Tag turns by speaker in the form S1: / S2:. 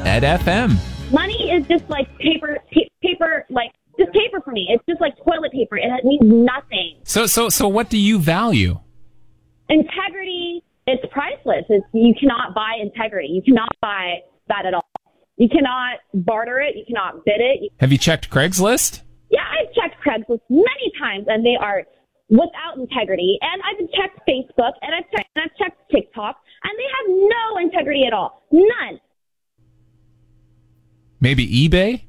S1: FM.
S2: Money is just like paper, like just paper for me. It's just like toilet paper. It means nothing.
S1: So what do you value?
S2: Integrity, it's priceless. You cannot buy integrity. You cannot buy that at all. You cannot barter it. You cannot bid it.
S1: Have you checked Craigslist?
S2: Yeah, I've checked Craigslist many times, and they are without integrity. And I've checked Facebook, and I've checked TikTok, and they have no integrity at all. None.
S1: Maybe eBay?